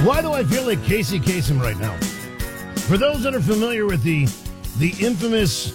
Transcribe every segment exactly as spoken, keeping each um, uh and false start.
Why do I feel like Casey Kasem right now? For those that are familiar with the the infamous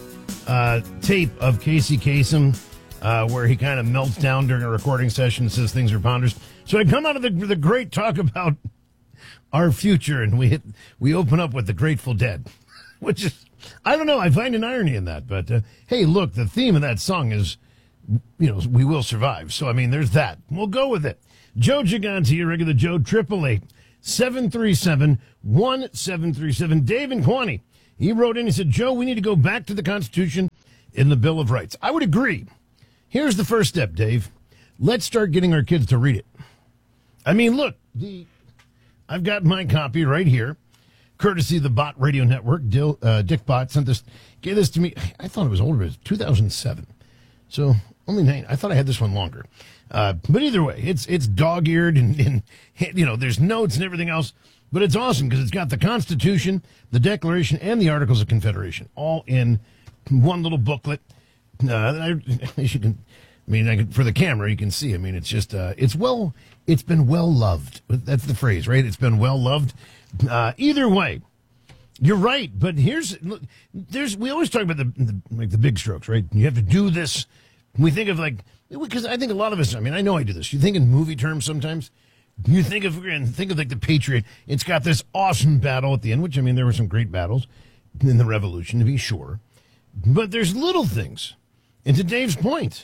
uh, tape of Casey Kasem, uh, where he kind of melts down during a recording session and says things are ponders. So I come out of the, the great talk about our future, and we hit, we open up with the Grateful Dead, which is, I don't know, I find an irony in that. But, uh, hey, look, the theme of that song is, you know, we will survive. So, I mean, there's that. We'll go with it. Joe Gigante, your regular Joe, triple eight seven three seven one seven three seven. Dave and Quaney, he wrote in, he said, Joe, we need to go back to the Constitution in the Bill of Rights. I would agree. Here's the first step, Dave. Let's start getting our kids to read it. I mean, look, the I've got my copy right here, courtesy of the Bot Radio Network. Dil, uh, Dick Bot sent this, gave this to me. I thought it was older, but it was two thousand seven. So only nine. I thought I had this one longer. Uh, but either way, it's it's dog-eared and, and, you know, there's notes and everything else. But it's awesome because it's got the Constitution, the Declaration, and the Articles of Confederation all in one little booklet. Uh, I, you can, I mean, I can, for the camera, you can see. I mean, it's just, uh, it's well, it's been well loved. That's the phrase, right? It's been well loved. Uh, either way, you're right. But here's, look, there's, we always talk about the, the like the big strokes, right? You have to do this. We think of like, because I think a lot of us, I mean, I know I do this. You think in movie terms sometimes. You think of, and think of like the Patriot. It's got this awesome battle at the end, which, I mean, there were some great battles in the Revolution, to be sure. But there's little things. And to Dave's point,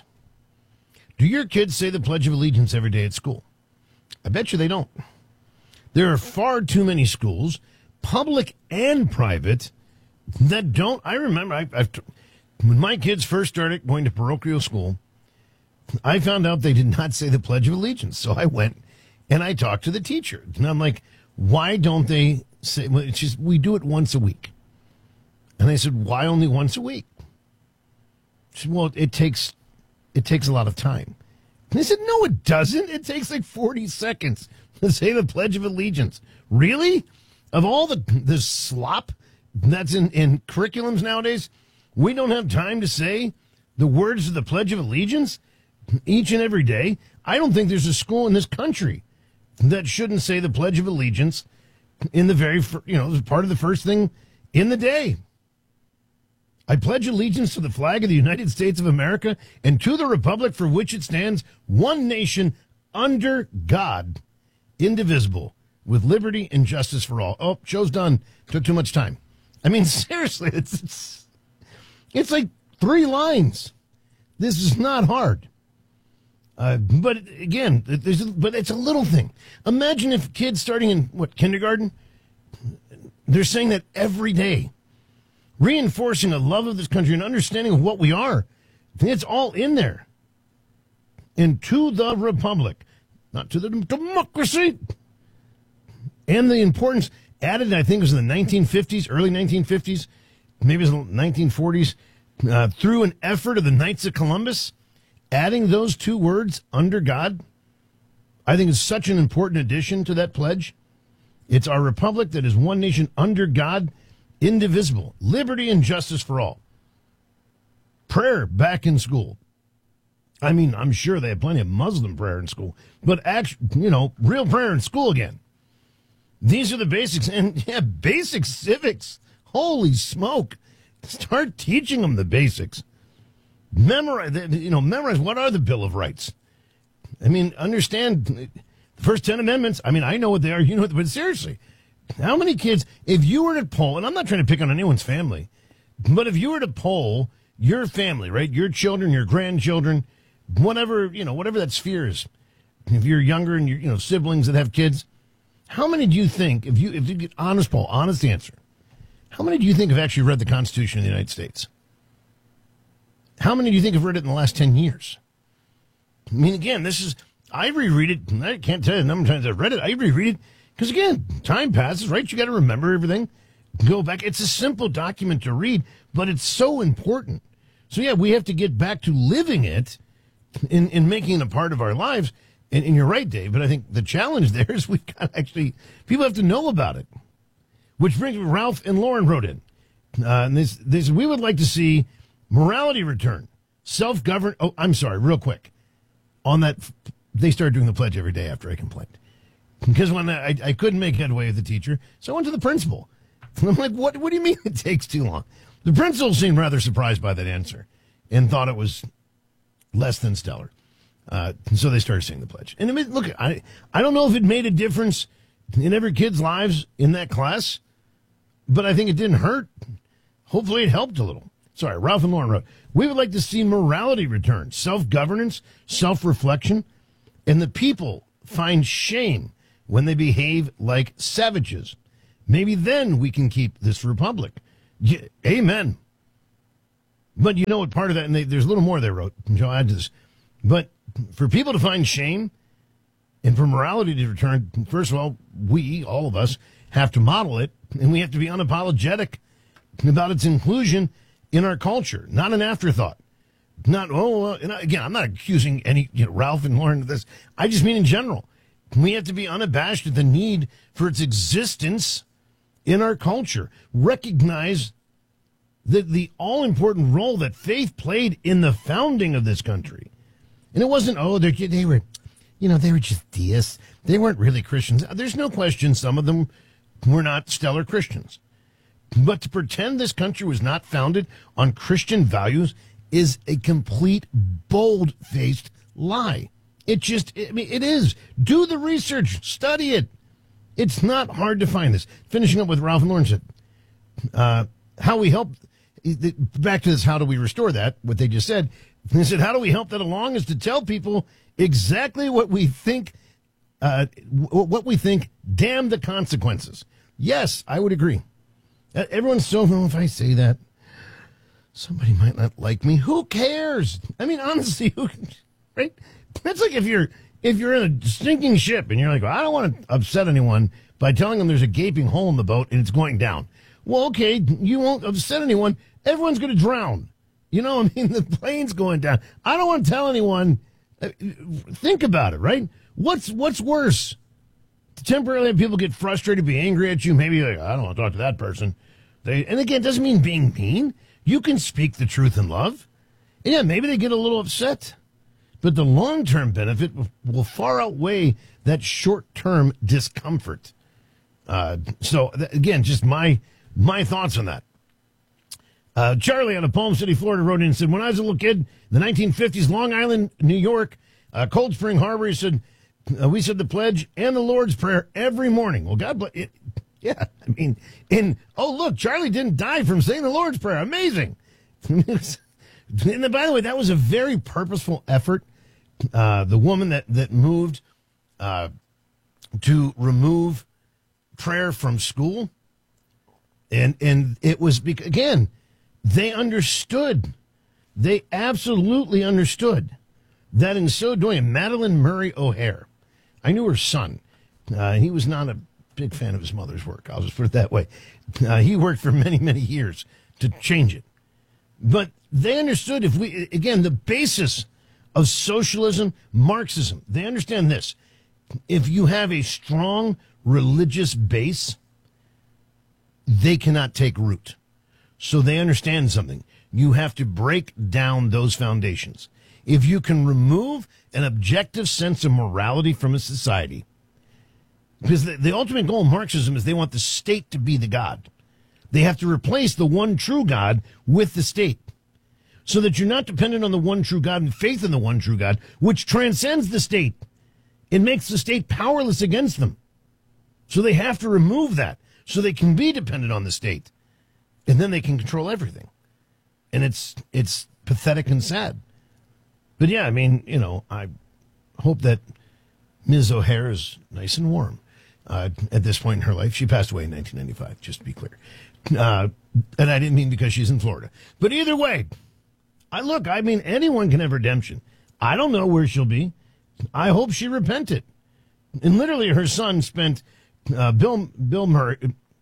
do your kids say the Pledge of Allegiance every day at school? I bet you they don't. There are far too many schools, public and private, that don't. I remember I, I've, when my kids first started going to parochial school, I found out they did not say the Pledge of Allegiance. So I went and I talked to the teacher. And I'm like, why don't they say, well, it's just, we do it once a week. And I said, why only once a week? She said, well, it takes, it takes a lot of time. And I said, no, it doesn't. It takes like forty seconds to say the Pledge of Allegiance. Really? Of all the, the slop that's in, in curriculums nowadays, we don't have time to say the words of the Pledge of Allegiance each and every day? I don't think there's a school in this country that shouldn't say the Pledge of Allegiance in the very, you know, as part of the first thing in the day. I pledge allegiance to the flag of the United States of America and to the republic for which it stands, one nation under God, indivisible, with liberty and justice for all. Oh, show's done. Took too much time. I mean, seriously, it's it's, it's like three lines. This is not hard. Uh, but again, there's, but it's a little thing. Imagine if kids starting in, what, kindergarten, they're saying that every day, reinforcing a love of this country and understanding of what we are. It's all in there. And to the republic, not to the democracy. And the importance added, I think it was in the nineteen fifties, early nineteen fifties, maybe it was the nineteen forties, uh, through an effort of the Knights of Columbus, adding those two words, under God. I think it's such an important addition to that pledge. It's our republic that is one nation under God, indivisible, liberty and justice for all. Prayer back in school. I mean, I'm sure they have plenty of Muslim prayer in school, but actually, you know, real prayer in school again. These are the basics, and yeah, basic civics. Holy smoke. Start teaching them the basics. Memorize, you know, memorize what are the Bill of Rights. I mean, understand the first ten amendments. I mean, I know what they are, you know what, but seriously, how many kids, if you were to poll, and I'm not trying to pick on anyone's family, but if you were to poll your family, right, your children, your grandchildren, whatever, you know, whatever that sphere is, if you're younger and you're, you know, siblings that have kids, how many do you think, if you, if you get honest poll, honest answer, how many do you think have actually read the Constitution of the United States? How many do you think have read it in the last ten years? I mean, again, this is, I reread it, I can't tell you the number of times I've read it, I reread it, because again, time passes, right? You got to remember everything, go back. It's a simple document to read, but it's so important. So yeah, we have to get back to living it in, in making it a part of our lives. And, and you're right, Dave, but I think the challenge there is we got to actually, people have to know about it. Which brings me, Ralph and Lauren wrote in. Uh, and this, this, we would like to see morality return, self-govern. Oh, I'm sorry, real quick. On that, they started doing the pledge every day after I complained. Because when I, I couldn't make headway with the teacher, so I went to the principal. And I'm like, what, what do you mean it takes too long? The principal seemed rather surprised by that answer and thought it was less than stellar. Uh, so they started saying the pledge. And I mean, look, I, I don't know if it made a difference in every kid's lives in that class, but I think it didn't hurt. Hopefully it helped a little. Sorry, Ralph and Lauren wrote, we would like to see morality return, self-governance, self-reflection, and the people find shame when they behave like savages. Maybe then we can keep this republic. Yeah, amen. But you know what, part of that, and they, there's a little more they wrote, and Joe add to this, but for people to find shame and for morality to return, first of all, we, all of us, have to model it, and we have to be unapologetic about its inclusion in our culture, not an afterthought. Not, oh, uh, and again, I'm not accusing any, you know, Ralph and Lauren of this. I just mean in general. We have to be unabashed at the need for its existence in our culture. Recognize that the all-important role that faith played in the founding of this country. And it wasn't, oh, they they were, you know, they were just deists. They weren't really Christians. There's no question some of them were not stellar Christians. But to pretend this country was not founded on Christian values is a complete, bold-faced lie. It just, I mean, it is. Do the research. Study it. It's not hard to find this. Finishing up with Ralph and Lauren said, uh, how we help, back to this, how do we restore that, what they just said. They said, how do we help that along is to tell people exactly what we think, uh, what we think, damn the consequences. Yes, I would agree. Everyone's so, well, if I say that, somebody might not like me. Who cares? I mean, honestly, who, right? That's like if you're if you're in a sinking ship and you're like, well, I don't want to upset anyone by telling them there's a gaping hole in the boat and it's going down. Well, okay, you won't upset anyone. Everyone's going to drown. You know, I mean, the plane's going down. I don't want to tell anyone. Think about it, right? What's what's worse? Temporarily, people get frustrated, be angry at you. Maybe like, I don't want to talk to that person. They, and again, it doesn't mean being mean. You can speak the truth in love. And yeah, maybe they get a little upset. But the long-term benefit will far outweigh that short-term discomfort. Uh, so, th- again, just my my thoughts on that. Uh, Charlie out of Palm City, Florida, wrote in and said, when I was a little kid, in the nineteen fifties, Long Island, New York, uh, Cold Spring Harbor, he said, uh, we said the pledge and the Lord's Prayer every morning. Well, God bless it. Yeah, I mean, and, oh, look, Charlie didn't die from saying the Lord's Prayer. Amazing. And by the way, that was a very purposeful effort. Uh, the woman that, that moved uh, to remove prayer from school, and and it was, because, again, they understood. They absolutely understood that in so doing, Madeline Murray O'Hare, I knew her son. Uh, he was not a big fan of his mother's work. I'll just put it that way. Uh, he worked for many, many years to change it. But they understood, if we, again, the basis of socialism, Marxism, they understand this. If you have a strong religious base, they cannot take root. So they understand something. You have to break down those foundations. If you can remove an objective sense of morality from a society, because the, the ultimate goal of Marxism is they want the state to be the God. They have to replace the one true God with the state, so that you're not dependent on the one true God and faith in the one true God, which transcends the state. It makes the state powerless against them. So they have to remove that so they can be dependent on the state. And then they can control everything. And it's it's pathetic and sad. But yeah, I mean, you know, I hope that Miz O'Hare is nice and warm uh, at this point in her life. She passed away in nineteen ninety-five, just to be clear. Uh, and I didn't mean because she's in Florida. But either way, I look, I mean, anyone can have redemption. I don't know where she'll be. I hope she repented. And literally her son spent, uh, Bill Bill Murray,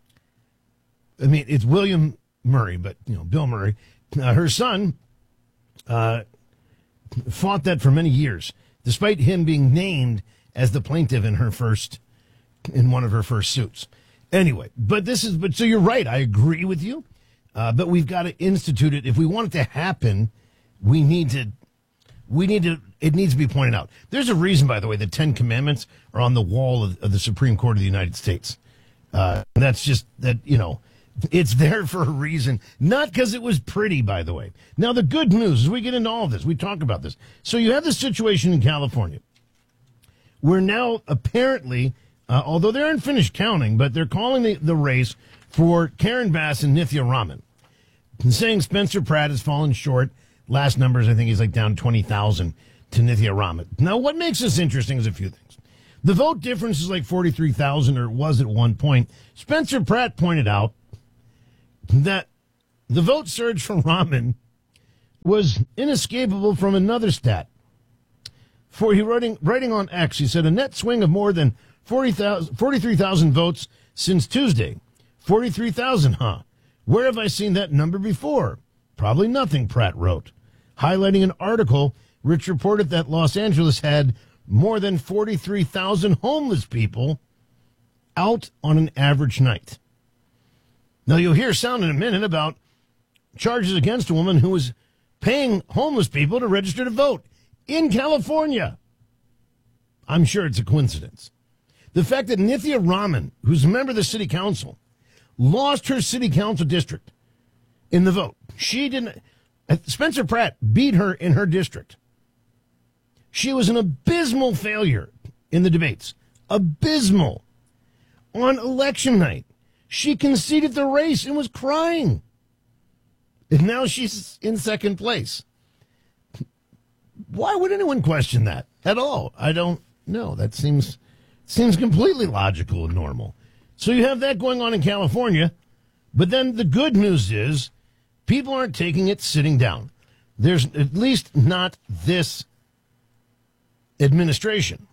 I mean, it's William Murray, but, you know, Bill Murray, uh, her son uh, fought that for many years, despite him being named as the plaintiff in her first, in one of her first suits. Anyway, but this is, but so you're right. I agree with you. Uh, but we've got to institute it. If we want it to happen, we need to, we need to, it needs to be pointed out. There's a reason, by the way, the Ten Commandments are on the wall of, of the Supreme Court of the United States. Uh, that's just that, you know, it's there for a reason, not because it was pretty, by the way. Now, the good news is we get into all of this. We talk about this. So you have this situation in California where now apparently, uh, although they aren't finished counting, but they're calling the, the race for Karen Bass and Nithya Raman, and saying Spencer Pratt has fallen short. Last numbers, I think he's like down twenty thousand to Nithya Raman. Now, what makes this interesting is a few things. The vote difference is like forty-three thousand, or it was at one point. Spencer Pratt pointed out that the vote surge for Raman was inescapable from another stat. For he writing, writing on X, he said a net swing of more than forty thousand, forty-three thousand votes since Tuesday. forty-three thousand, huh? Where have I seen that number before? Probably nothing, Pratt wrote, highlighting an article which reported that Los Angeles had more than forty-three thousand homeless people out on an average night. Now, you'll hear sound in a minute about charges against a woman who was paying homeless people to register to vote in California. I'm sure it's a coincidence. The fact that Nithya Raman, who's a member of the city council, lost her city council district in the vote. She didn't. Spencer Pratt beat her in her district. She was an abysmal failure in the debates. Abysmal. On election night, she conceded the race and was crying. And now she's in second place. Why would anyone question that at all? I don't know. That seems seems completely logical and normal. So you have that going on in California, but then the good news is people aren't taking it sitting down. There's at least not this administration.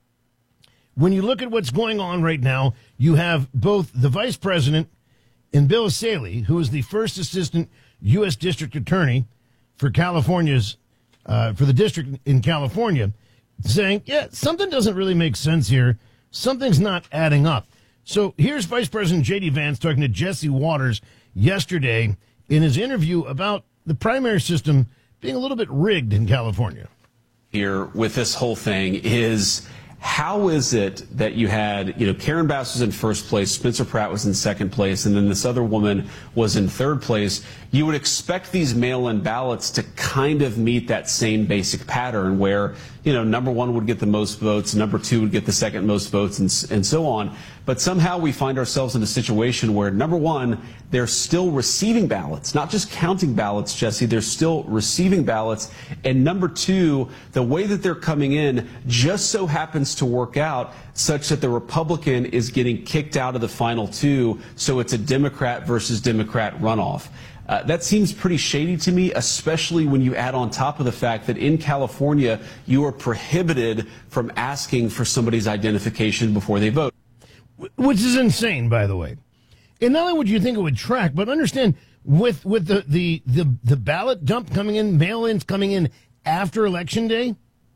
When you look at what's going on right now, you have both the vice president and Bill Saley, who is the first assistant U S district attorney for California's, uh, for the district in California, saying, yeah, something doesn't really make sense here. Something's not adding up. So here's Vice President J D Vance talking to Jesse Waters yesterday in his interview about the primary system being a little bit rigged in California. Here with this whole thing is, how is it that you had, you know, Karen Bass was in first place, Spencer Pratt was in second place, and then this other woman was in third place? You would expect these mail-in ballots to kind of meet that same basic pattern where, you know, number one would get the most votes, number two would get the second most votes, and, and so on. But somehow we find ourselves in a situation where, number one, they're still receiving ballots, not just counting ballots, Jesse, they're still receiving ballots. And number two, the way that they're coming in just so happens to work out such that the Republican is getting kicked out of the final two, so it's a Democrat versus Democrat runoff. Uh, that seems pretty shady to me, especially when you add on top of the fact that in California, you are prohibited from asking for somebody's identification before they vote. Which is insane, by the way. And not only would you think it would track, but understand with with the, the, the, the ballot dump coming in, mail-ins coming in after Election Day,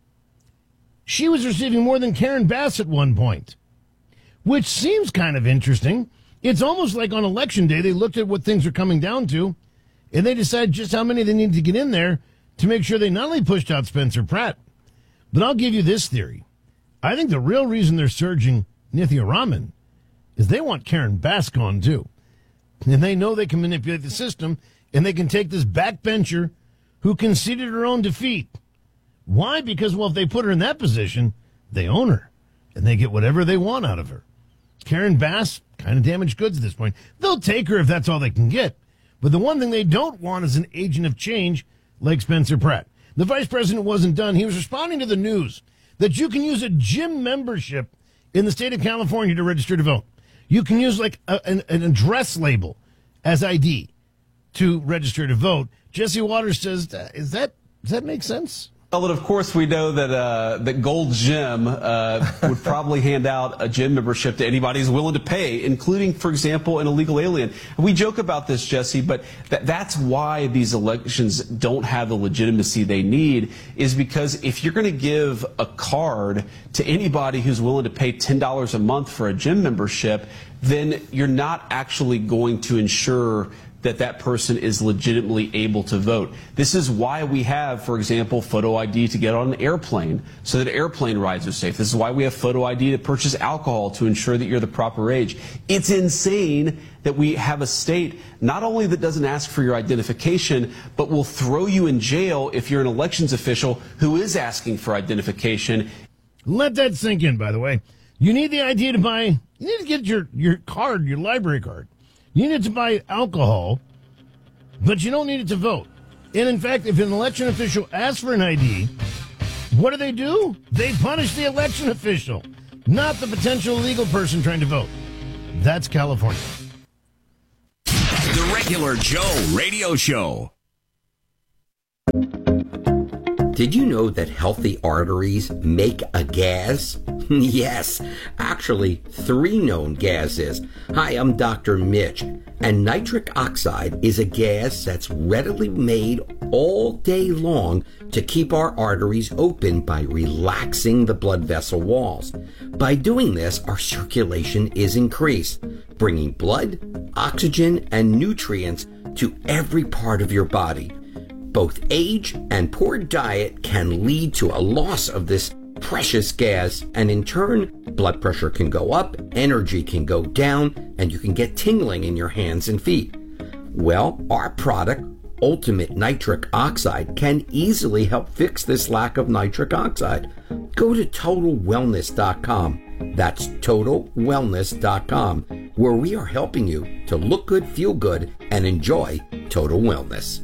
she was receiving more than Karen Bass at one point, which seems kind of interesting. It's almost like on Election Day, they looked at what things are coming down to, and they decided just how many they needed to get in there to make sure they not only pushed out Spencer Pratt, but I'll give you this theory. I think the real reason they're surging Nithya Raman is they want Karen Bass gone too. And they know they can manipulate the system, and they can take this backbencher who conceded her own defeat. Why? Because, well, if they put her in that position, they own her, and they get whatever they want out of her. Karen Bass, kind of damaged goods at this point. They'll take her if that's all they can get. But the one thing they don't want is an agent of change like Spencer Pratt. The vice president wasn't done. He was responding to the news that you can use a gym membership in the state of California to register to vote. You can use like a, an, an address label as I D to register to vote. Jesse Waters says, is that, does that make sense? Well, and of course, we know that uh, that Gold's Gym uh, would probably hand out a gym membership to anybody who's willing to pay, including, for example, an illegal alien. And we joke about this, Jesse, but that, that's why these elections don't have the legitimacy they need, is because if you're going to give a card to anybody who's willing to pay ten dollars a month for a gym membership, then you're not actually going to ensure that that person is legitimately able to vote. This is why we have, for example, photo I D to get on an airplane so that airplane rides are safe. This is why we have photo I D to purchase alcohol to ensure that you're the proper age. It's insane that we have a state not only that doesn't ask for your identification, but will throw you in jail if you're an elections official who is asking for identification. Let that sink in, by the way. You need the I D to buy, you need to get your, your card, your library card. You need it to buy alcohol, but you don't need it to vote. And in fact, if an election official asks for an I D, what do they do? They punish the election official, not the potential illegal person trying to vote. That's California. The Regular Joe Radio Show. Did you know that healthy arteries make a gas? Yes, actually, three known gases. Hi, I'm Doctor Mitch, and nitric oxide is a gas that's readily made all day long to keep our arteries open by relaxing the blood vessel walls. By doing this, our circulation is increased, bringing blood, oxygen, and nutrients to every part of your body. Both age and poor diet can lead to a loss of this precious gas, and in turn, blood pressure can go up, energy can go down, and you can get tingling in your hands and feet. Well, our product, Ultimate Nitric Oxide, can easily help fix this lack of nitric oxide. Go to total wellness dot com. That's total wellness dot com, where we are helping you to look good, feel good, and enjoy total wellness.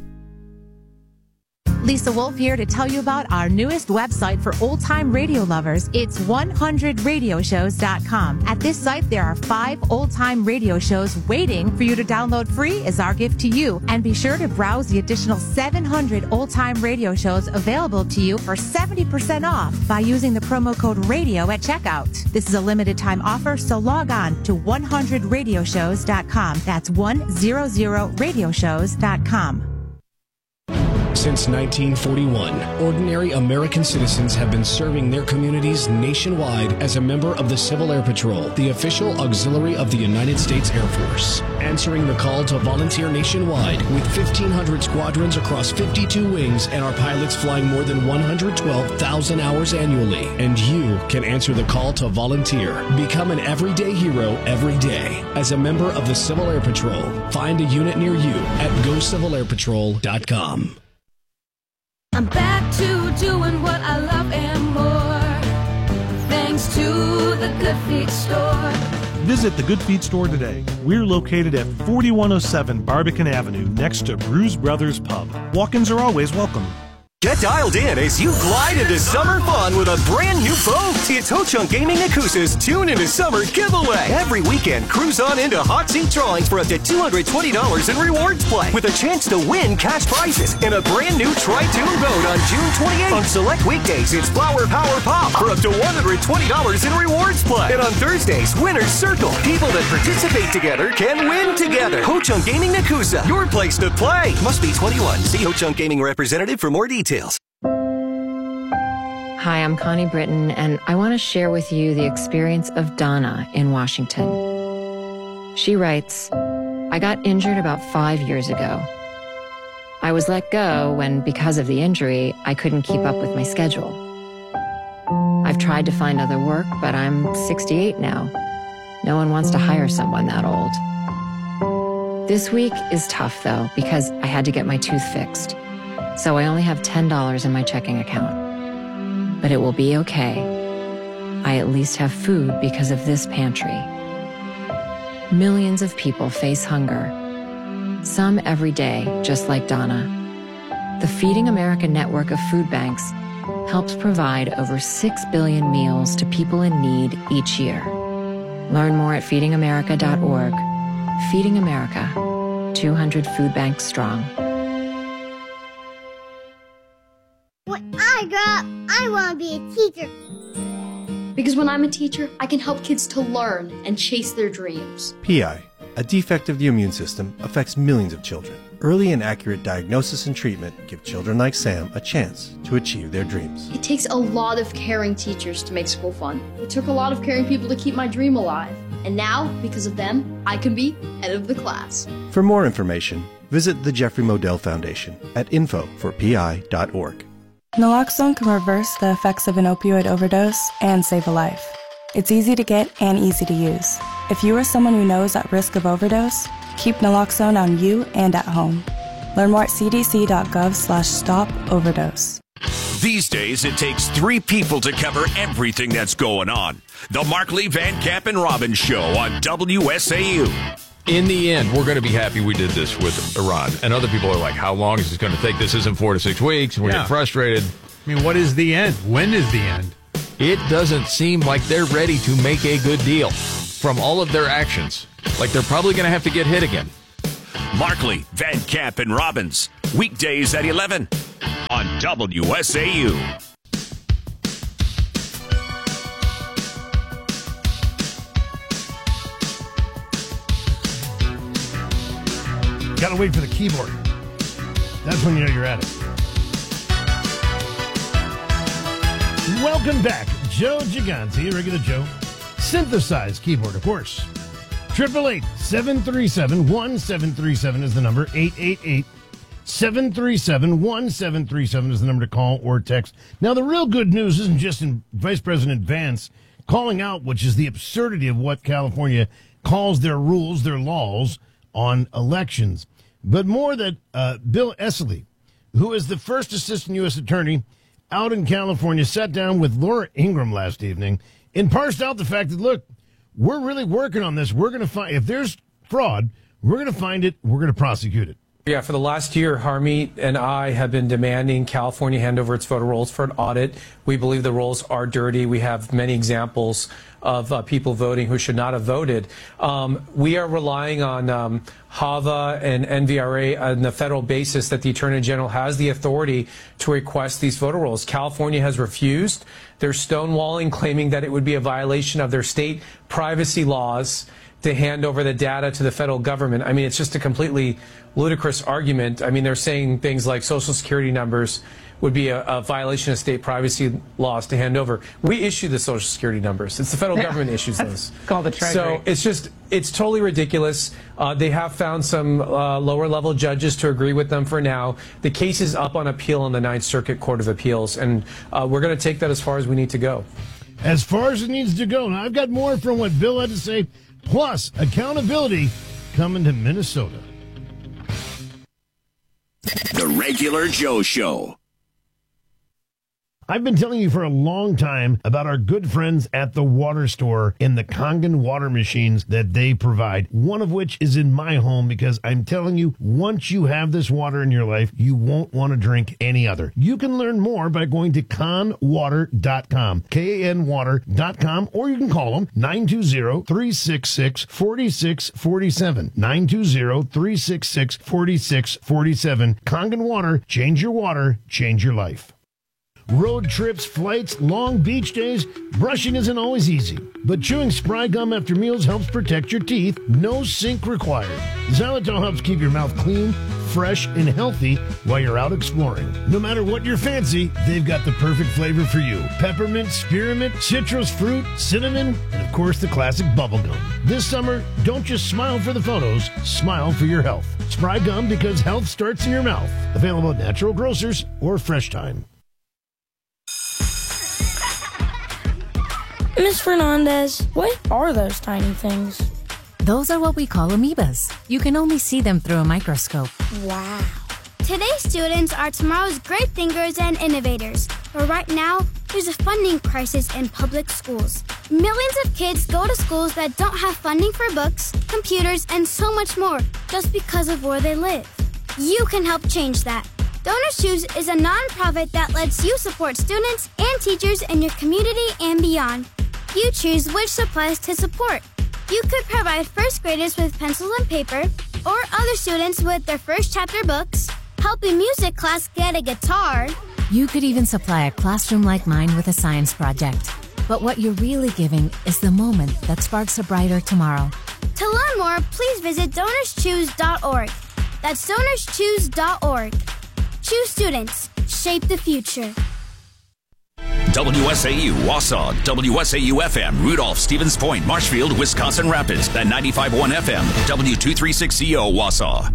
Lisa Wolf here to tell you about our newest website for old-time radio lovers. It's one hundred radio shows dot com. At this site, there are five old-time radio shows waiting for you to download free as our gift to you. And be sure to browse the additional seven hundred old-time radio shows available to you for seventy percent off by using the promo code RADIO at checkout. This is a limited-time offer, so log on to one hundred radio shows dot com. That's one hundred radio shows dot com. Since nineteen forty-one, ordinary American citizens have been serving their communities nationwide as a member of the Civil Air Patrol, the official auxiliary of the United States Air Force. Answering the call to volunteer nationwide with fifteen hundred squadrons across fifty-two wings and our pilots flying more than one hundred twelve thousand hours annually. And you can answer the call to volunteer. Become an everyday hero every day as a member of the Civil Air Patrol. Find a unit near you at go civil air patrol dot com. I'm back to doing what I love and more, thanks to the Good Feet Store. Visit the Good Feet Store today. We're located at forty-one oh seven Barbican Avenue, next to Brews Brothers Pub. Walk-ins are always welcome. Get dialed in as you glide into summer fun with a brand new boat. It's Ho Chunk Gaming Nakusa's Tune into Summer giveaway. Every weekend, cruise on into hot seat drawings for up to two hundred twenty dollars in rewards play with a chance to win cash prizes and a brand new Tri-Tune boat on June twenty-eighth. On select weekdays, it's Flower Power Pop for up to one hundred twenty dollars in rewards play. And on Thursdays, Winner's Circle. People that participate together can win together. Ho Chunk Gaming Nakusa, your place to play. Must be twenty-one. See Ho Chunk Gaming representative for more details. Hi, I'm Connie Britton, and I want to share with you the experience of Donna in Washington. She writes, I got injured about five years ago. I was let go when, because of the injury, I couldn't keep up with my schedule. I've tried to find other work, but I'm sixty-eight now. No one wants to hire someone that old. This week is tough, though, because I had to get my tooth fixed. So I only have ten dollars in my checking account. But it will be okay. I at least have food because of this pantry. Millions of people face hunger. Some every day, just like Donna. The Feeding America network of food banks helps provide over six billion meals to people in need each year. Learn more at feeding america dot org. Feeding America, two hundred food banks strong. When I grow up, I want to be a teacher. Because when I'm a teacher, I can help kids to learn and chase their dreams. P I, a defect of the immune system, affects millions of children. Early and accurate diagnosis and treatment give children like Sam a chance to achieve their dreams. It takes a lot of caring teachers to make school fun. It took a lot of caring people to keep my dream alive. And now, because of them, I can be head of the class. For more information, visit the Jeffrey Modell Foundation at info for p i dot org. Naloxone can reverse the effects of an opioid overdose and save a life. It's easy to get and easy to use. If you or someone you know is at risk of overdose, keep naloxone on you and at home. Learn more at c d c dot gov slash stop overdose. These days, it takes three people to cover everything that's going on. The Markley, Van Camp, and Robbins Show on W S A U. In the end, we're going to be happy we did this with Iran. And other people are like, how long is this going to take? This isn't four to six weeks. And we're Yeah. getting frustrated. I mean, what is the end? When is the end? It doesn't seem like they're ready to make a good deal from all of their actions. Like they're probably going to have to get hit again. Markley, Van Camp, and Robbins. Weekdays at eleven on W S A U. Gotta wait for the keyboard. That's when you know you're at it. Welcome back. Joe Gigante, regular Joe. Synthesized keyboard, of course. triple eight, seven three seven, one seven three seven is the number. eight eight eight, seven three seven, one seven three seven is the number to call or text. Now, the real good news isn't just in Vice President Vance calling out, which is the absurdity of what California calls their rules, their laws on elections, but more that uh, Bill Esselstyn, who is the first assistant U S attorney out in California, sat down with Laura Ingraham last evening and parsed out the fact that, look, we're really working on this. We're going to find, if there's fraud, we're going to find it. We're going to prosecute it. Yeah, for the last year, Harmeet and I have been demanding California hand over its voter rolls for an audit. We believe the rolls are dirty. We have many examples of uh, people voting who should not have voted. Um, we are relying on um, HAVA and N V R A on the federal basis that the Attorney General has the authority to request these voter rolls. California has refused. They're stonewalling, claiming that it would be a violation of their state privacy laws to hand over the data to the federal government. I mean, it's just a completely ludicrous argument. I mean, they're saying things like Social Security numbers would be a, a violation of state privacy laws to hand over. We issue the Social Security numbers. It's the federal government issues those. Called the Treasury. So it's just, it's totally ridiculous. Uh, they have found some uh, lower level judges to agree with them for now. The case is up on appeal in the Ninth Circuit Court of Appeals, and uh, we're going to take that as far as we need to go. As far as it needs to go. Now, I've got more from what Bill had to say, plus accountability coming to Minnesota. The Regular Joe Show. I've been telling you for a long time about our good friends at the water store and the Kangen water machines that they provide, one of which is in my home, because I'm telling you, once you have this water in your life, you won't want to drink any other. You can learn more by going to kan water dot com, K A N water dot com, or you can call them nine two zero, three six six, four six four seven, nine two zero, three six six, four six four seven. Kangen Water, change your water, change your life. Road trips, flights, long beach days, brushing isn't always easy. But chewing Spry gum after meals helps protect your teeth. No sink required. Xylitol helps keep your mouth clean, fresh, and healthy while you're out exploring. No matter what you're fancy, they've got the perfect flavor for you. Peppermint, spearmint, citrus fruit, cinnamon, and of course the classic bubble gum. This summer, don't just smile for the photos, smile for your health. Spry gum, because health starts in your mouth. Available at natural grocers or Fresh Time. Miss Fernandez, what are those tiny things? Those are what we call amoebas. You can only see them through a microscope. Wow. Today's students are tomorrow's great thinkers and innovators. But right now, there's a funding crisis in public schools. Millions of kids go to schools that don't have funding for books, computers, and so much more just because of where they live. You can help change that. Donors Choose is a nonprofit that lets you support students and teachers in your community and beyond. You choose which supplies to support. You could provide first graders with pencils and paper, or other students with their first chapter books, help a music class get a guitar. You could even supply a classroom like mine with a science project. But what you're really giving is the moment that sparks a brighter tomorrow. To learn more, please visit donors choose dot org. That's donors choose dot org. Choose students. Shape the future. W S A U, Wausau, W S A U F M, Rudolph, Stevens Point, Marshfield, Wisconsin Rapids, and ninety-five point one F M, W two thirty-six C O, Wausau.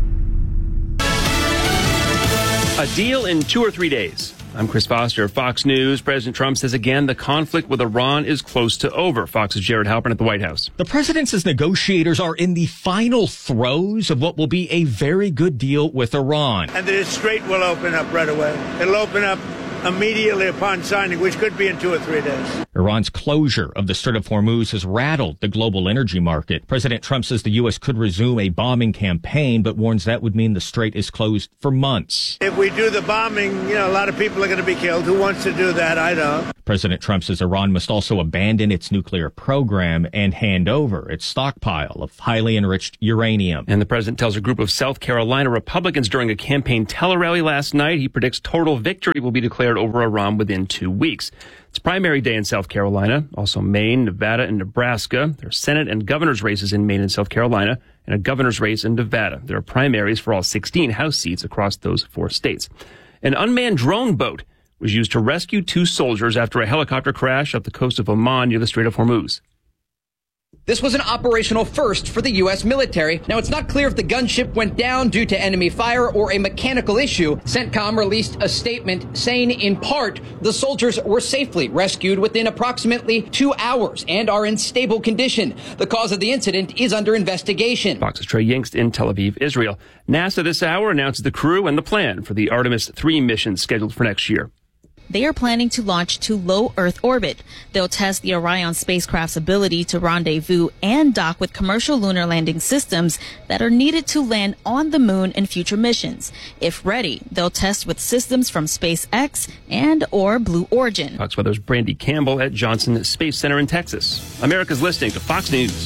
A deal in two or three days. I'm Chris Foster, Fox News. President Trump says again the conflict with Iran is close to over. Fox's Jared Halpern at the White House. The president says negotiators are in the final throes of what will be a very good deal with Iran. And the strait will open up right away. It'll open up immediately upon signing, which could be in two or three days. Iran's closure of the Strait of Hormuz has rattled the global energy market. President Trump says the U S could resume a bombing campaign, but warns that would mean the strait is closed for months. If we do the bombing, you know, a lot of people are going to be killed. Who wants to do that? I don't. President Trump says Iran must also abandon its nuclear program and hand over its stockpile of highly enriched uranium. And the president tells a group of South Carolina Republicans during a campaign tele-rally last night he predicts total victory will be declared over Iran within two weeks. It's primary day in South Carolina, also Maine, Nevada, and Nebraska. There are Senate and governor's races in Maine and South Carolina, and a governor's race in Nevada. There are primaries for all sixteen House seats across those four states. An unmanned drone boat was used to rescue two soldiers after a helicopter crash off the coast of Oman near the Strait of Hormuz. This was an operational first for the U S military. Now, it's not clear if the gunship went down due to enemy fire or a mechanical issue. CENTCOM released a statement saying, in part, the soldiers were safely rescued within approximately two hours and are in stable condition. The cause of the incident is under investigation. Fox's Trey Yingst in Tel Aviv, Israel. NASA this hour announces the crew and the plan for the Artemis three mission scheduled for next year. They are planning to launch to low Earth orbit. They'll test the Orion spacecraft's ability to rendezvous and dock with commercial lunar landing systems that are needed to land on the moon in future missions. If ready, they'll test with systems from SpaceX and or Blue Origin. Fox Weather's Brandy Campbell at Johnson Space Center in Texas. America's listening to Fox News.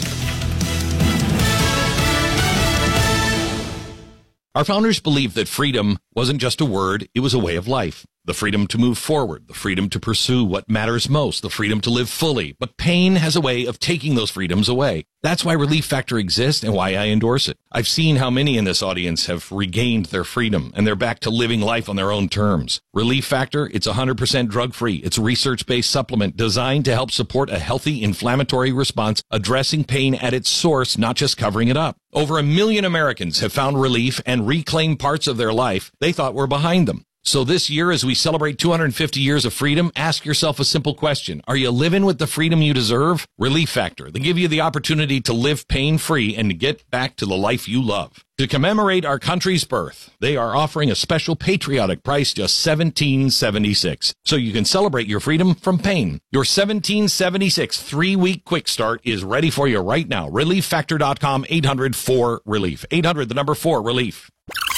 Our founders believed that freedom wasn't just a word, it was a way of life. The freedom to move forward, the freedom to pursue what matters most, the freedom to live fully. But pain has a way of taking those freedoms away. That's why Relief Factor exists and why I endorse it. I've seen how many in this audience have regained their freedom and they're back to living life on their own terms. Relief Factor, it's one hundred percent drug-free. It's a research-based supplement designed to help support a healthy inflammatory response, addressing pain at its source, not just covering it up. Over a million Americans have found relief and reclaimed parts of their life they thought were behind them. So this year, as we celebrate two hundred fifty years of freedom, ask yourself a simple question. Are you living with the freedom you deserve? Relief Factor. They give you the opportunity to live pain-free and to get back to the life you love. To commemorate our country's birth, they are offering a special patriotic price, just seventeen seventy-six. So you can celebrate your freedom from pain. Your seventeen seventy-six three-week quick start is ready for you right now. relief factor dot com, eight hundred four relief. eight hundred, the number four, relief.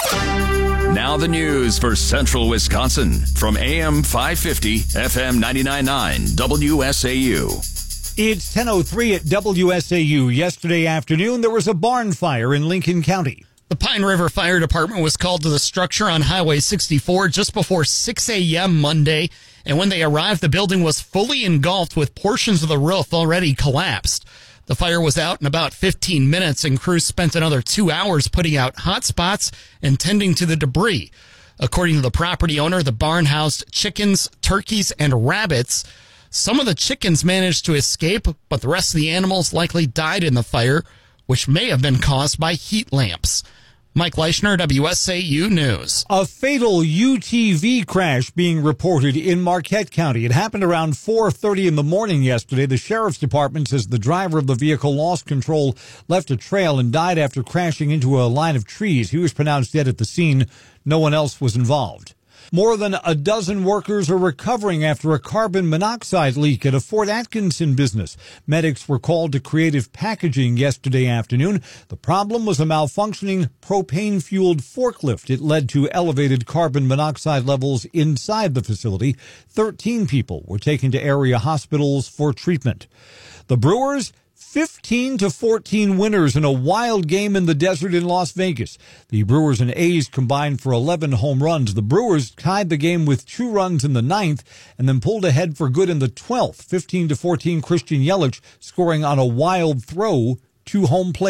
Now the news for Central Wisconsin from A M five fifty, F M ninety-nine point nine, W S A U. It's ten oh three at W S A U. Yesterday afternoon, there was a barn fire in Lincoln County. The Pine River Fire Department was called to the structure on Highway sixty-four just before six a.m. Monday, and when they arrived, the building was fully engulfed with portions of the roof already collapsed. The fire was out in about fifteen minutes, and crews spent another two hours putting out hot spots and tending to the debris. According to the property owner, the barn housed chickens, turkeys, and rabbits. Some of the chickens managed to escape, but the rest of the animals likely died in the fire, which may have been caused by heat lamps. Mike Leischner, W S A U News. A fatal U T V crash being reported in Marquette County. It happened around four thirty in the morning yesterday. The sheriff's department says the driver of the vehicle lost control, left a trail, and died after crashing into a line of trees. He was pronounced dead at the scene. No one else was involved. More than a dozen workers are recovering after a carbon monoxide leak at a Fort Atkinson business. Medics were called to Creative Packaging yesterday afternoon. The problem was a malfunctioning propane-fueled forklift. It led to elevated carbon monoxide levels inside the facility. Thirteen people were taken to area hospitals for treatment. The Brewers, fifteen to fourteen winners in a wild game in the desert in Las Vegas. The Brewers and A's combined for eleven home runs. The Brewers tied the game with two runs in the ninth and then pulled ahead for good in the twelfth. fifteen to fourteen, Christian Yelich scoring on a wild throw to home plate.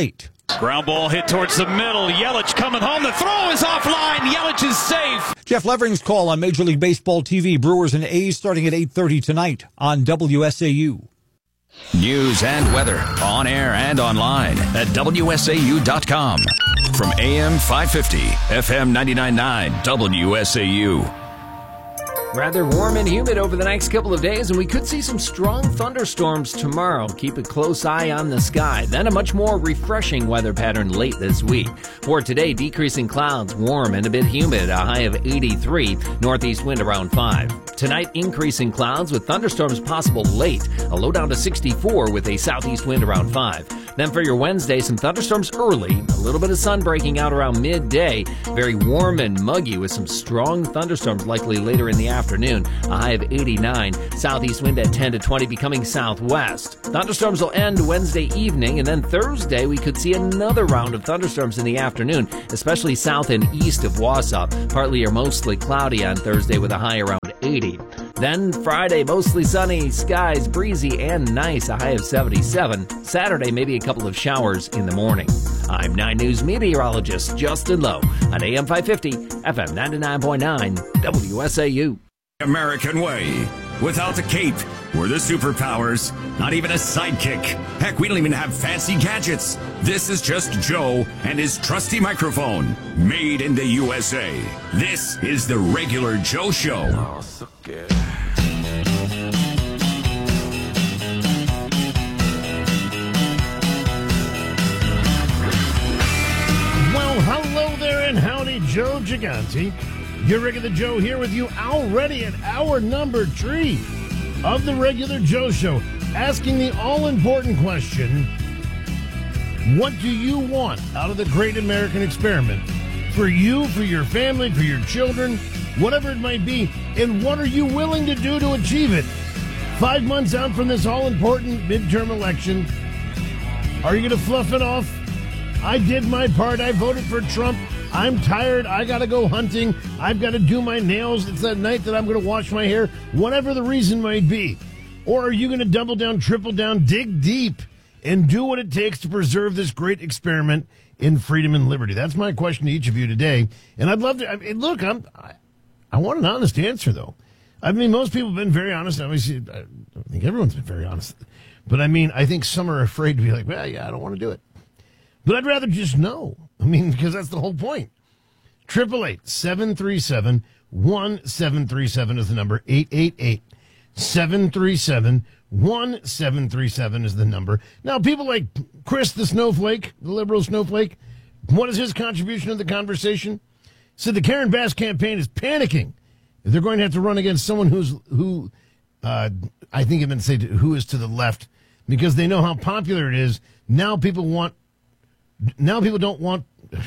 Ground ball hit towards the middle. Yelich coming home. The throw is offline. Yelich is safe. Jeff Levering's call on Major League Baseball T V. Brewers and A's starting at eight thirty tonight on W S A U. News and weather on air and online at W S A U dot com. From A M five fifty, F M ninety-nine point nine, W S A U. Rather warm and humid over the next couple of days, and we could see some strong thunderstorms tomorrow. Keep a close eye on the sky. Then a much more refreshing weather pattern late this week. For today, decreasing clouds, warm and a bit humid, a high of eighty-three, northeast wind around five. Tonight, increasing clouds with thunderstorms possible late, a low down to sixty-four with a southeast wind around five. Then for your Wednesday, some thunderstorms early, a little bit of sun breaking out around midday. Very warm and muggy with some strong thunderstorms likely later in the afternoon. A high of eighty-nine. Southeast wind at ten to twenty, becoming southwest. Thunderstorms will end Wednesday evening, and then Thursday we could see another round of thunderstorms in the afternoon, especially south and east of Wausau. Partly or mostly cloudy on Thursday with a high around eighty. Then Friday, mostly sunny, skies breezy and nice, a high of seventy-seven. Saturday, maybe a couple of showers in the morning. I'm nine News meteorologist Justin Lowe on A M five fifty, F M ninety-nine point nine, W S A U. American way. Without the cape, we're the superpowers. Not even a sidekick. Heck, we don't even have fancy gadgets. This is just Joe and his trusty microphone. Made in the U S A. This is the Regular Joe Show. Oh, so good. Well, hello there and howdy, Joe Gigante. Your Regular Joe here with you already at hour number three of the Regular Joe Show, asking the all-important question, what do you want out of the great American experiment? For you, for your family, for your children, whatever it might be, and what are you willing to do to achieve it? Five months out from this all-important midterm election, are you going to fluff it off? I did my part. I voted for Trump. I'm tired. I got to go hunting. I've got to do my nails. It's that night that I'm going to wash my hair, whatever the reason might be. Or are you going to double down, triple down, dig deep, and do what it takes to preserve this great experiment in freedom and liberty? That's my question to each of you today. And I'd love to, I mean, look, I'm, I, I want an honest answer, though. I mean, most people have been very honest. Obviously, I think everyone's been very honest. But I mean, I think some are afraid to be like, well, yeah, I don't want to do it. But I'd rather just know. I mean, because that's the whole point. Triple eight seven three seven one seven three seven is the number. Eight eight eight seven three seven one seven three seven is the number. Now, people like Chris the Snowflake, the liberal snowflake, what is his contribution to the conversation? Said the Karen Bass campaign is panicking. They're going to have to run against someone who's who. Uh, I think I'm going to say who is to the left because they know how popular it is. Now people want. Now people don't want.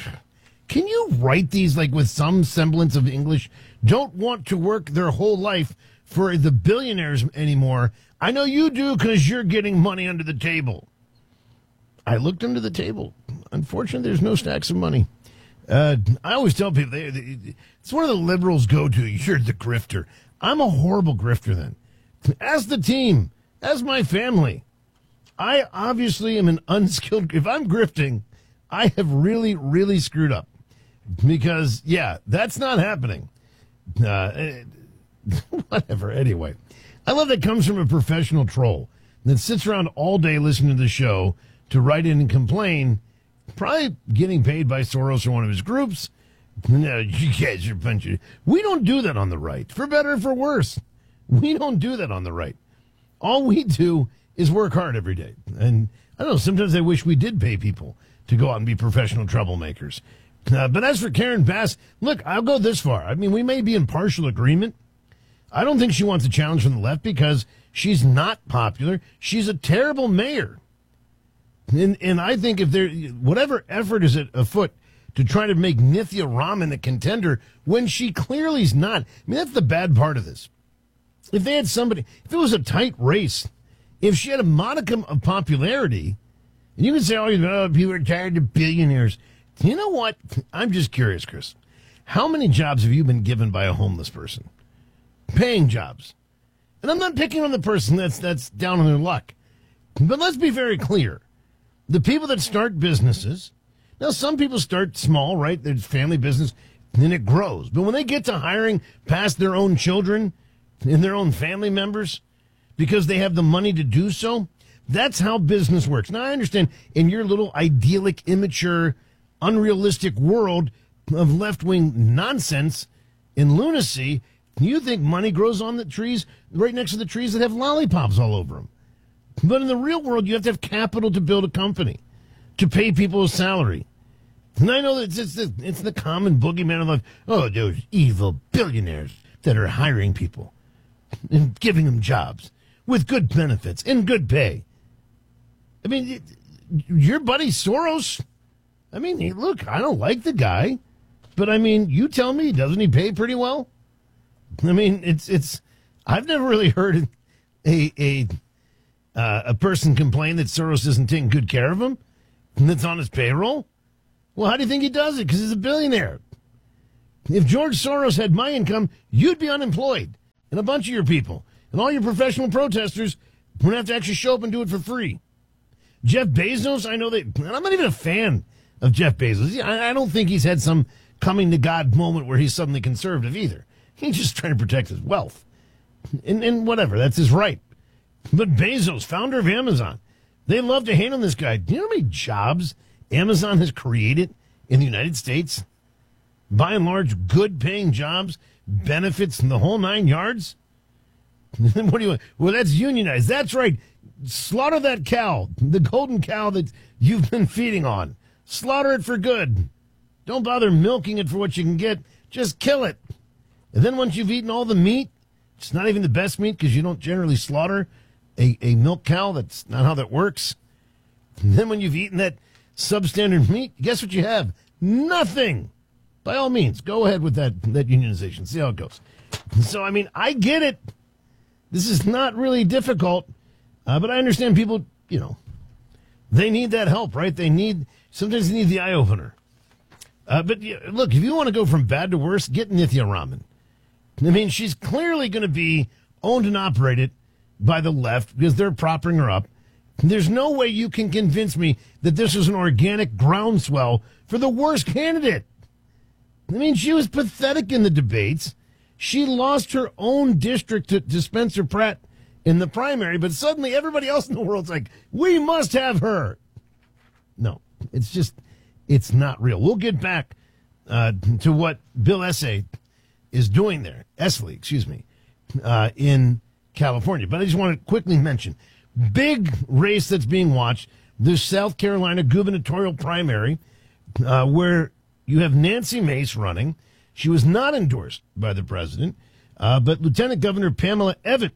Can you write these like with some semblance of English? Don't want to work their whole life for the billionaires anymore. I know you do because you're getting money under the table. I looked under the table. Unfortunately, there's no stacks of money. Uh, I always tell people they, they, it's one of the liberals' go-to. You're the grifter. I'm a horrible grifter. Then, as the team, as my family, I obviously am an unskilled. If I'm grifting, I have really, really screwed up because, yeah, that's not happening. Uh, whatever. Anyway, I love that comes from a professional troll that sits around all day listening to the show to write in and complain, probably getting paid by Soros or one of his groups. No, you guys are a bunch of. We don't do that on the right, for better or for worse. We don't do that on the right. All we do is work hard every day. And I don't know, sometimes I wish we did pay people to go out and be professional troublemakers. Uh, but as for Karen Bass, look, I'll go this far. I mean, we may be in partial agreement. I don't think she wants a challenge from the left because she's not popular. She's a terrible mayor. And, and I think if there, whatever effort is afoot to try to make Nithya Raman a contender when she clearly is not. I mean, that's the bad part of this. If they had somebody, if it was a tight race, if she had a modicum of popularity, and you can say, oh, you know, people are tired of billionaires. You know what? I'm just curious, Chris. How many jobs have you been given by a homeless person? Paying jobs. And I'm not picking on the person that's that's down on their luck. But let's be very clear. The people that start businesses, now some people start small, right? There's family business, and then it grows. But when they get to hiring past their own children and their own family members because they have the money to do so, that's how business works. Now, I understand in your little idyllic, immature, unrealistic world of left-wing nonsense and lunacy, you think money grows on the trees right next to the trees that have lollipops all over them. But in the real world, you have to have capital to build a company, to pay people a salary. And I know that it's, it's, the, it's the common boogeyman of life. Oh, those evil billionaires that are hiring people and giving them jobs with good benefits and good pay. I mean, it, your buddy Soros, I mean, he, look, I don't like the guy, but I mean, you tell me, doesn't he pay pretty well? I mean, it's, it's, I've never really heard a, a, uh, a person complain that Soros isn't taking good care of him and that's on his payroll. Well, how do you think he does it? Because he's a billionaire. If George Soros had my income, you'd be unemployed. And a bunch of your people. And all your professional protesters would have to actually show up and do it for free. Jeff Bezos, I know that, and I'm not even a fan of Jeff Bezos. I, I don't think he's had some coming to God moment where he's suddenly conservative either. He's just trying to protect his wealth. And, and whatever, that's his right. But Bezos, founder of Amazon, they love to hate on this guy. Do you know how many jobs Amazon has created in the United States? By and large, good-paying jobs, benefits, and the whole nine yards? What do you want? Well, that's unionized. That's right. Slaughter that cow, the golden cow that you've been feeding on. Slaughter it for good. Don't bother milking it for what you can get. Just kill it. And then once you've eaten all the meat, it's not even the best meat because you don't generally slaughter a, a milk cow. That's not how that works. And then when you've eaten that substandard meat, guess what you have? Nothing. By all means, go ahead with that, that unionization. See how it goes. So, I mean, I get it. This is not really difficult, uh, but I understand people, you know, they need that help, right? They need, sometimes they need the eye-opener. Uh, but, yeah, look, if you want to go from bad to worse, get Nithya Raman. I mean, she's clearly going to be owned and operated by the left because they're propping her up. There's no way you can convince me that this is an organic groundswell for the worst candidate. I mean, she was pathetic in the debates. She lost her own district to, to Spencer Pratt in the primary, but suddenly everybody else in the world's like, we must have her. No, it's just, it's not real. We'll get back uh, to what Bill Essay is doing there, Esley, excuse me, uh, in California. But I just want to quickly mention, big race that's being watched, the South Carolina gubernatorial primary, uh, where you have Nancy Mace running. She was not endorsed by the president, uh, but Lieutenant Governor Pamela Evette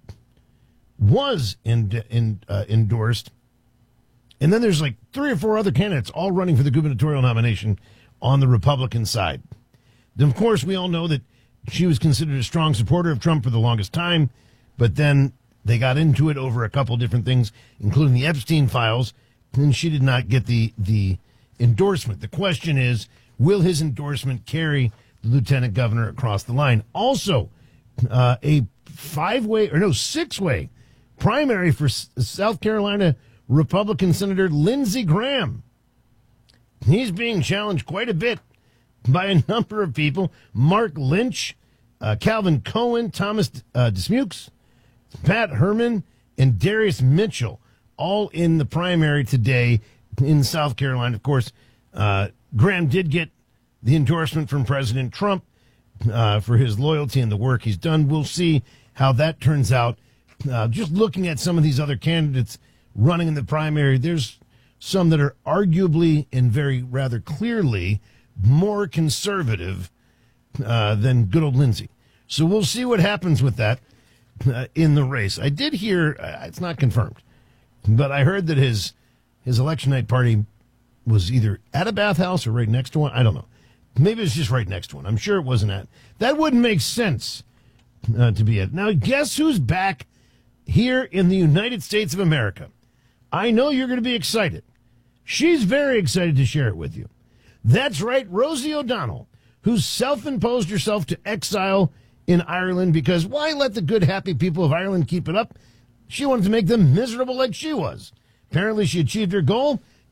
was in, in, uh, endorsed. And then there's like three or four other candidates all running for the gubernatorial nomination on the Republican side. Then, of course, we all know that she was considered a strong supporter of Trump for the longest time, but then they got into it over a couple different things, including the Epstein files, and she did not get the, the endorsement. The question is, will his endorsement carry the lieutenant governor across the line? Also, uh, a five-way, or no, six-way primary for S- South Carolina Republican Senator Lindsey Graham. He's being challenged quite a bit by a number of people. Mark Lynch, uh, Calvin Cohen, Thomas uh, Dismukes, Pat Herman, and Darius Mitchell, all in the primary today in South Carolina. Of course, uh, Graham did get the endorsement from President Trump uh, for his loyalty and the work he's done. We'll see how that turns out. Uh, just looking at some of these other candidates running in the primary, there's some that are arguably and very rather clearly more conservative uh, than good old Lindsey. So we'll see what happens with that uh, in the race. I did hear, uh, it's not confirmed, but I heard that his his election night party was either at a bathhouse or right next to one. I don't know. Maybe it's just right next to one. I'm sure it wasn't at. That wouldn't make sense uh, to be at. Now, guess who's back here in the United States of America? I know you're going to be excited. She's very excited to share it with you. That's right, Rosie O'Donnell, who self-imposed herself to exile in Ireland because why let the good, happy people of Ireland keep it up? She wanted to make them miserable like she was. Apparently, she achieved her goal,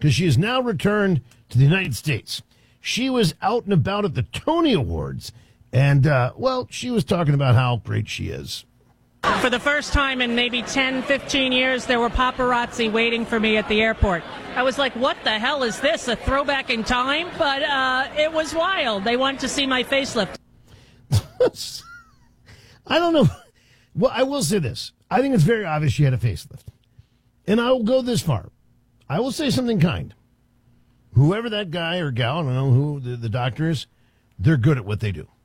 because she has now returned to the United States. She was out and about at the Tony Awards, and, uh, well, she was talking about how great she is. For the first time in maybe ten, fifteen years, there were paparazzi waiting for me at the airport. I was like, what the hell is this, a throwback in time? But uh, it was wild. They wanted to see my facelift. I don't know. Well, I will say this. I think it's very obvious she had a facelift. And I will go this far. I will say something kind. Whoever that guy or gal, I don't know who the, the doctor is, they're good at what they do.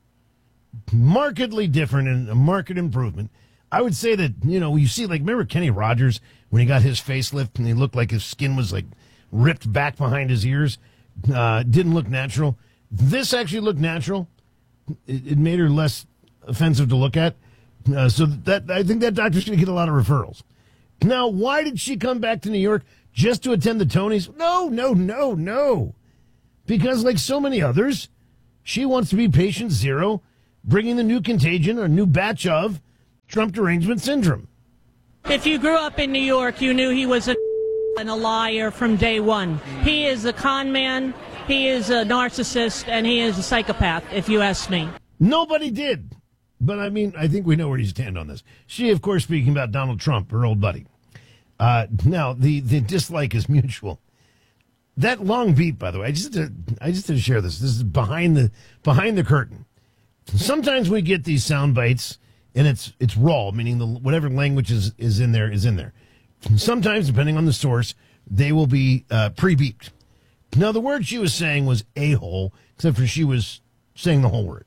Markedly different and a marked improvement. I would say that, you know, you see, like, remember Kenny Rogers when he got his facelift and he looked like his skin was, like, ripped back behind his ears? Uh, didn't look natural. This actually looked natural. It, it made her less offensive to look at. Uh, so that I think that doctor's going to get a lot of referrals. Now, why did she come back to New York just to attend the Tonys? No, no, no, no. Because like so many others, she wants to be patient zero, bringing the new contagion or new batch of Trump derangement syndrome. If you grew up in New York, you knew he was a and a liar from day one. He is a con man, he is a narcissist, and he is a psychopath, if you ask me. Nobody did. But, I mean, I think we know where you stand on this. She, of course, speaking about Donald Trump, her old buddy. Uh, now, the, the dislike is mutual. That long beat, by the way, I just uh, I just didn't share this. This is behind the behind the curtain. Sometimes we get these sound bites, and it's it's raw, meaning the whatever language is, is in there is in there. Sometimes, depending on the source, they will be uh, pre-beeped. Now, the word she was saying was a-hole, except for she was saying the whole word.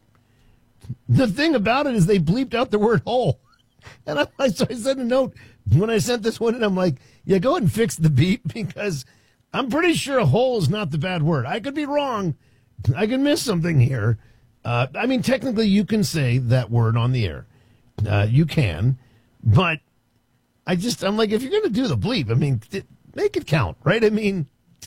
The thing about it is they bleeped out the word hole. And I, so I sent a note when I sent this one, and I'm like, yeah, go ahead and fix the beep, because I'm pretty sure a hole is not the bad word. I could be wrong. I could miss something here. Uh, I mean, technically, you can say that word on the air. Uh, you can. But I just, I'm like, if you're going to do the bleep, I mean, th- make it count, right? I mean,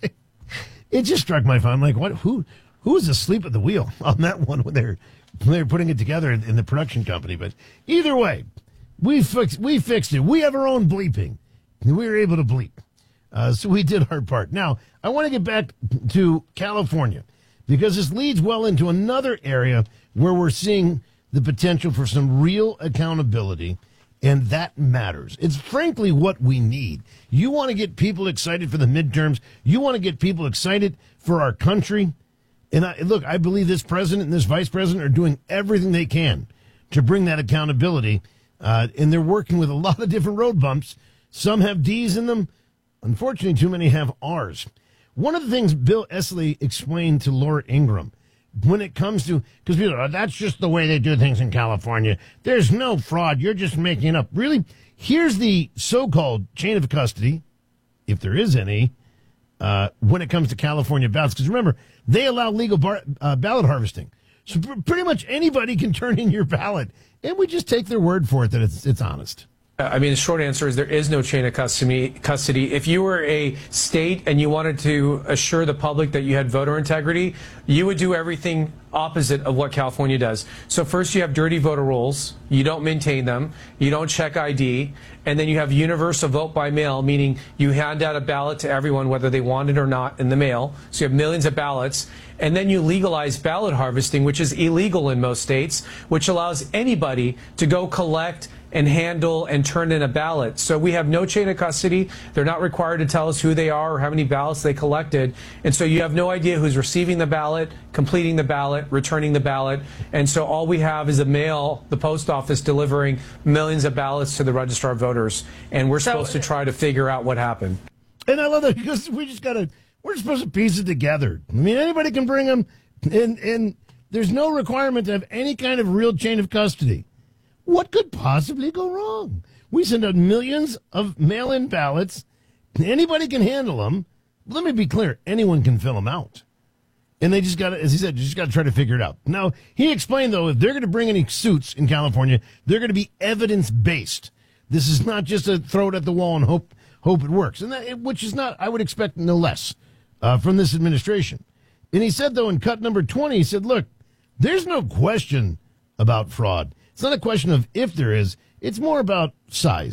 it just struck my phone. I'm like, what? Who, who was asleep at the wheel on that one when they're They were putting it together in, in the production company? But either way, we fixed, we fixed it. We have our own bleeping. We were able to bleep. Uh, so we did our part. Now, I want to get back to California, because this leads well into another area where we're seeing the potential for some real accountability, and that matters. It's frankly what we need. You want to get people excited for the midterms. You want to get people excited for our country. And I, look, I believe this president and this vice president are doing everything they can to bring that accountability. Uh, and they're working with a lot of different road bumps. Some have D's in them. Unfortunately, too many have R's. One of the things Bill Esselstyn explained to Laura Ingraham when it comes to, because people are, that's just the way they do things in California. There's no fraud. You're just making it up. Really, here's the so-called chain of custody, if there is any, uh, when it comes to California ballots. Because remember, they allow legal bar, uh, ballot harvesting. So pr- pretty much anybody can turn in your ballot. And we just take their word for it that it's it's honest. I mean, the short answer is there is no chain of custody. Custody. If you were a state and you wanted to assure the public that you had voter integrity, you would do everything opposite of what California does. So first you have dirty voter rolls. You don't maintain them. You don't check I D. And then you have universal vote by mail, meaning you hand out a ballot to everyone, whether they want it or not, in the mail. So you have millions of ballots. And then you legalize ballot harvesting, which is illegal in most states, which allows anybody to go collect and handle and turn in a ballot. So we have no chain of custody. They're not required to tell us who they are or how many ballots they collected. And so you have no idea who's receiving the ballot, completing the ballot, returning the ballot. And so all we have is a mail, the post office delivering millions of ballots to the registrar of voters. And we're supposed so, to try to figure out what happened. And I love that, because we just got to, we're supposed to piece it together. I mean, anybody can bring them, and, and there's no requirement to have any kind of real chain of custody. What could possibly go wrong? We send out millions of mail-in ballots. Anybody can handle them. Let me be clear. Anyone can fill them out. And they just got to, as he said, just got to try to figure it out. Now, he explained, though, if they're going to bring any suits in California, they're going to be evidence-based. This is not just a throw it at the wall and hope hope it works, and that, which is not, I would expect no less uh, from this administration. And he said, though, in cut number twenty, he said, look, there's no question about fraud. It's not a question of if there is. It's more about size.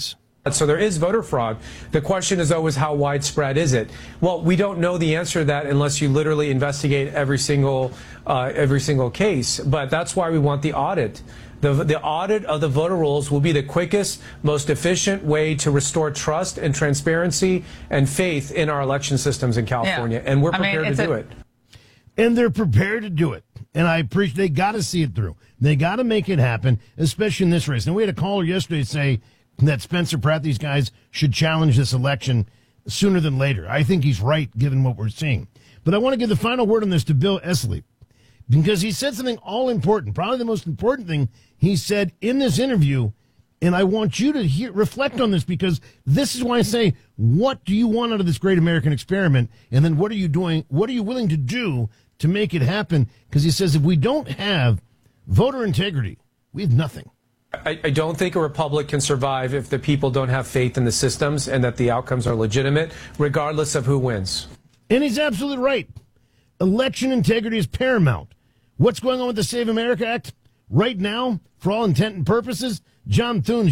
So there is voter fraud. The question is always how widespread is it? Well, we don't know the answer to that unless you literally investigate every single uh, every single case. But that's why we want the audit. The, the audit of the voter rolls will be the quickest, most efficient way to restore trust and transparency and faith in our election systems in California. Yeah. And we're I mean, prepared to do a- it. And they're prepared to do it. And I appreciate they got to see it through. They got to make it happen, especially in this race. And we had a caller yesterday say that Spencer Pratt, these guys, should challenge this election sooner than later. I think he's right, given what we're seeing. But I want to give the final word on this to Bill Esselstyn, because he said something all important, probably the most important thing he said in this interview. And I want you to hear, reflect on this, because this is why I say, what do you want out of this great American experiment? And then what are you doing? What are you willing to do to make it happen? Because he says if we don't have voter integrity, we have nothing. I, I don't think a republic can survive if the people don't have faith in the systems and that the outcomes are legitimate, regardless of who wins. And he's absolutely right. Election integrity is paramount. What's going on with the Save America Act right now, for all intent and purposes? John Thune